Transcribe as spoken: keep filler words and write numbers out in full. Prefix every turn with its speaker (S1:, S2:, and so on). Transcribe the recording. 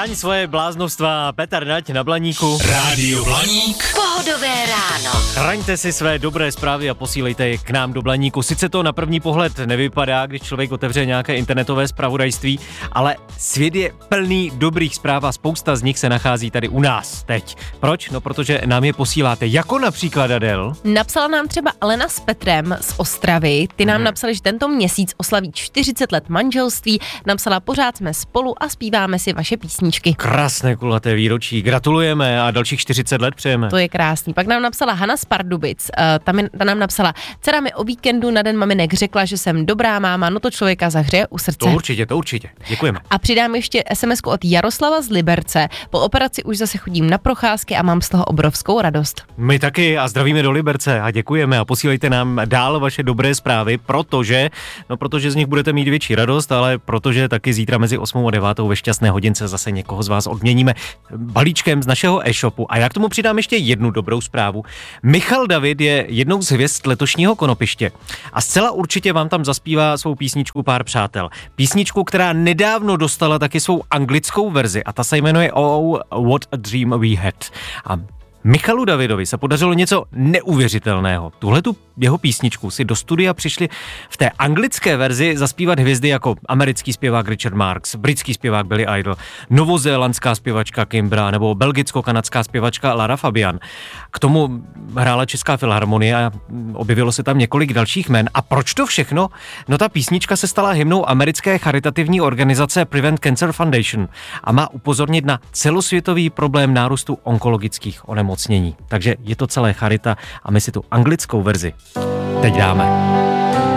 S1: Zháň svoje bláznovstva, Petr Nať na Blaníku.
S2: Rádio Blaník.
S3: Pohodové ráno.
S1: Chraňte si své dobré zprávy a posílejte je k nám do Blaníku. Sice to na první pohled nevypadá, když člověk otevře nějaké internetové zpravodajství, ale svět je plný dobrých zpráv a spousta z nich se nachází tady u nás teď. Proč? No protože nám je posíláte, jako například Adel.
S4: Napsala nám třeba Alena s Petrem z Ostravy. Ty nám hmm. napsali, že tento měsíc oslaví čtyřicet let manželství. Napsala, pořád jsme spolu a zpíváme si vaše písničky.
S1: Krásné kulaté výročí. Gratulujeme a dalších čtyřicet let přejeme.
S4: To je krásný. Pak nám napsala Hana z Pardubic. Uh, tam, je, tam nám napsala, dcera mi o víkendu na den maminek řekla, že jsem dobrá máma, no to člověka zahřeje u srdce.
S1: To určitě, to určitě. Děkujeme.
S4: A přidám ještě es em esku od Jaroslava z Liberce. Po operaci už zase chodím na procházky a mám z toho obrovskou radost.
S1: My taky a zdravíme do Liberce a děkujeme a posílejte nám dál vaše dobré zprávy, protože, no protože z nich budete mít větší radost, ale protože taky zítra mezi osmou a devátou ve šťastné hodince zase někoho z vás odměníme balíčkem z našeho e-shopu. A já k tomu přidám ještě jednu dobrou zprávu. Michal David je jednou z hvězd letošního Konopiště a zcela určitě vám tam zaspívá svou písničku Pár přátel. Písničku, která nedávno dostala taky svou anglickou verzi a ta se jmenuje Oh, What a Dream We Had. A Michalu Davidovi se podařilo něco neuvěřitelného. Tuhletu jeho písničku si do studia přišli v té anglické verzi zaspívat hvězdy jako americký zpěvák Richard Marx, britský zpěvák Billy Idol, novozélandská zpěvačka Kimbra nebo belgicko-kanadská zpěvačka Lara Fabian. K tomu hrála Česká filharmonie a objevilo se tam několik dalších jmen. A proč to všechno? No ta písnička se stala hymnou americké charitativní organizace Prevent Cancer Foundation a má upozornit na celosvětový problém nárůstu onkologických onemocnění. Takže je to celé charita a my si tu anglickou verzi teď dáme.